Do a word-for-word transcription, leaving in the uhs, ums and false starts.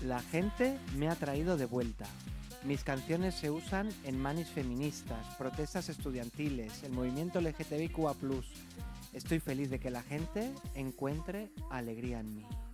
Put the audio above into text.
La gente me ha traído de vuelta. Mis canciones se usan en manis feministas, protestas estudiantiles, el movimiento L G T B I Q A plus. Estoy feliz de que la gente encuentre alegría en mí.